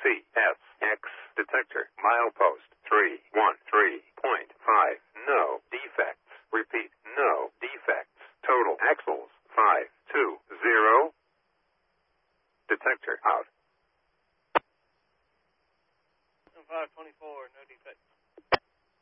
CSX detector. Milepost 313.5. No defects. Repeat, no defects. Total axles 520. Detector out. 524, no defects.